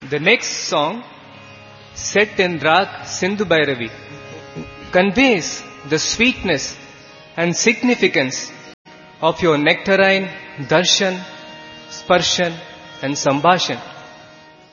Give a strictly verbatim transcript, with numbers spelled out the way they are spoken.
The next song, set in Rag Sindhu Bhairavi, conveys the sweetness and significance of your nectarine, darshan, sparshan and sambhashan.